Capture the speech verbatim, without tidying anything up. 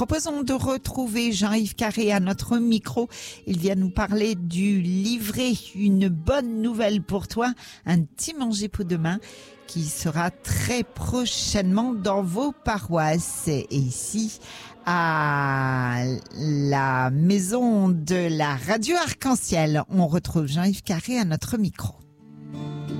Proposons de retrouver Jean-Yves Carré à notre micro. Il vient nous parler du livret Une bonne nouvelle pour toi, un petit manger pour demain qui sera très prochainement dans vos paroisses. Et ici, à la maison de la radio Arc-en-Ciel, on retrouve Jean-Yves Carré à notre micro.